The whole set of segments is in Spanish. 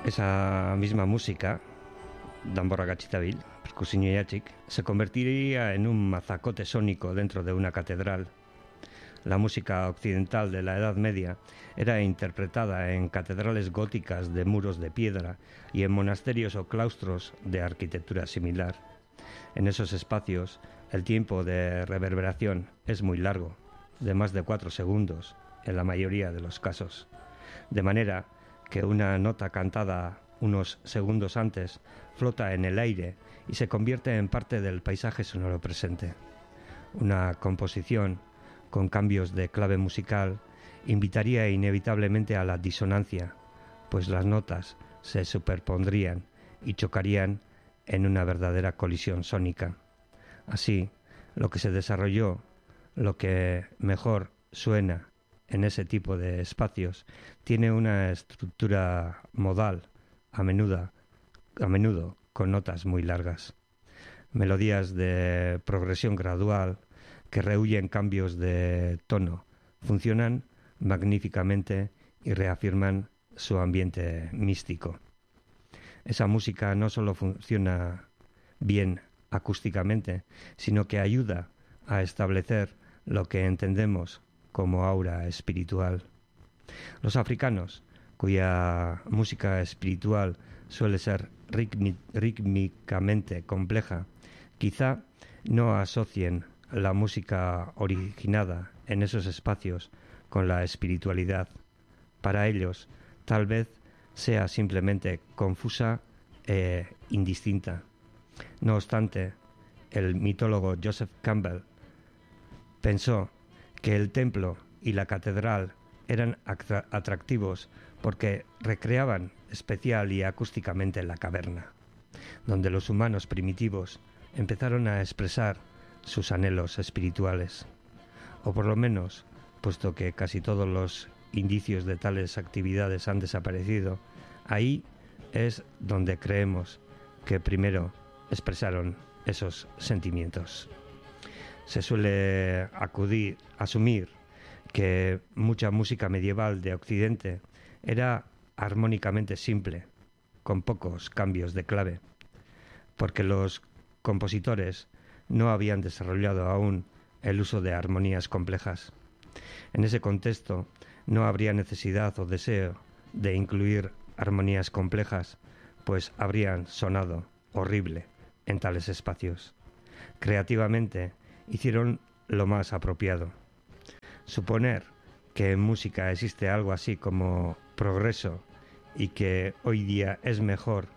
Esa misma música, danborra gachitabil, percusiño yachik, se convertiría en un mazacote sónico dentro de una catedral. La música occidental de la Edad Media era interpretada en catedrales góticas de muros de piedra y en monasterios o claustros de arquitectura similar. En esos espacios, el tiempo de reverberación es muy largo, de más de 4 segundos, en la mayoría de los casos. De manera que una nota cantada unos segundos antes flota en el aire y se convierte en parte del paisaje sonoro presente. Una composición con cambios de clave musical invitaría inevitablemente a la disonancia, pues las notas se superpondrían y chocarían en una verdadera colisión sónica. Así, lo que se desarrolló, lo que mejor suena en ese tipo de espacios, tiene una estructura modal, a menudo con notas muy largas. Melodías de progresión gradual que rehuyen cambios de tono, funcionan magníficamente y reafirman su ambiente místico. Esa música no solo funciona bien acústicamente, sino que ayuda a establecer lo que entendemos como aura espiritual. Los africanos, cuya música espiritual suele ser rítmicamente compleja, quizá no asocien la música originada en esos espacios con la espiritualidad. Para ellos, tal vez sea simplemente confusa e indistinta. No obstante, el mitólogo Joseph Campbell pensó que el templo y la catedral eran atractivos porque recreaban especial y acústicamente la caverna, donde los humanos primitivos empezaron a expresar sus anhelos espirituales, o por lo menos, puesto que casi todos los indicios de tales actividades han desaparecido, ahí es donde creemos que primero expresaron esos sentimientos. Se suele asumir que mucha música medieval de Occidente era armónicamente simple, con pocos cambios de clave, porque los compositores no habían desarrollado aún el uso de armonías complejas. En ese contexto no habría necesidad o deseo de incluir armonías complejas, pues habrían sonado horrible en tales espacios. Creativamente hicieron lo más apropiado. Suponer que en música existe algo así como progreso y que hoy día es mejor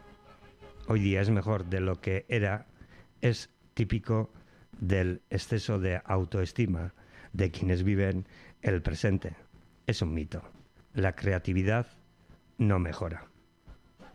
de lo que era, es típico del exceso de autoestima de quienes viven el presente. Es un mito. La creatividad no mejora.